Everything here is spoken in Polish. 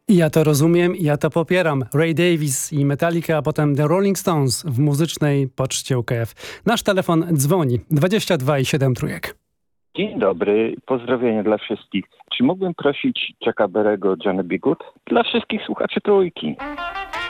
Ja to rozumiem, ja to popieram. Ray Davies i Metallica, a potem The Rolling Stones w muzycznej poczcie UKF. Nasz telefon dzwoni 22 i 7 trójek. Dzień dobry, pozdrowienia dla wszystkich. Czy mógłbym prosić Chucka Berry'ego, Johnny B. Good? Dla wszystkich słuchaczy Trójki.